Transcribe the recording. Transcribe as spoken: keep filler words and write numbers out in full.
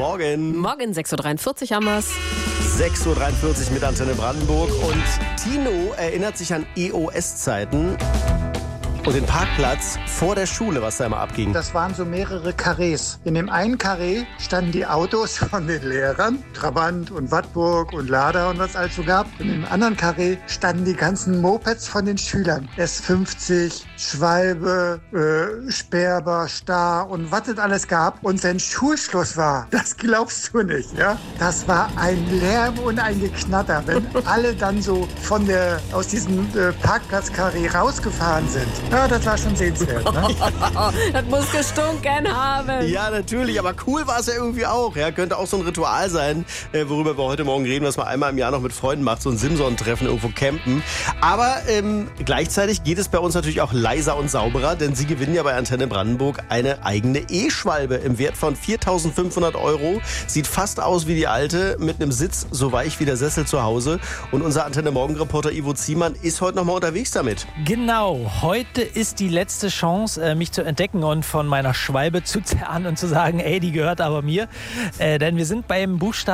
Morgen. Morgen, sechs Uhr dreiundvierzig haben wir's. sechs Uhr dreiundvierzig mit Antenne Brandenburg. Und Tino erinnert sich an E O S-Zeiten und den Parkplatz vor der Schule, was da immer abging. Das waren so mehrere Karrees. In dem einen Karree standen die Autos von den Lehrern, Trabant und Wartburg und Lada und was alles so gab. Und im anderen Karree standen die ganzen Mopeds von den Schülern. S fünfzig, Schwalbe, äh, Sperber, Star und was es alles gab. Und wenn Schulschluss war, das glaubst du nicht, ja? Das war ein Lärm und ein Geknatter, wenn alle dann so von der, aus diesem äh, Parkplatzkarree rausgefahren sind. Ja, das war schon sehenswert, ne? Das muss gestunken haben. Ja, natürlich, aber cool war es ja irgendwie auch. Ja, könnte auch so ein Ritual sein, äh, worüber wir heute Morgen reden, was man einmal im Jahr noch mit Freunden macht, so ein Simson-Treffen irgendwo campen. Aber ähm, gleichzeitig geht es bei uns natürlich auch leiser und sauberer, denn Sie gewinnen ja bei Antenne Brandenburg eine eigene E-Schwalbe im Wert von viertausendfünfhundert Euro. Sieht fast aus wie die alte, mit einem Sitz so weich wie der Sessel zu Hause. Und unser Antenne Morgen-Reporter Ivo Ziemann ist heute noch mal unterwegs damit. Genau, heute ist die letzte Chance, mich zu entdecken und von meiner Schwalbe zu zerren und zu sagen, ey, die gehört aber mir. Äh, denn wir sind beim Buchstaben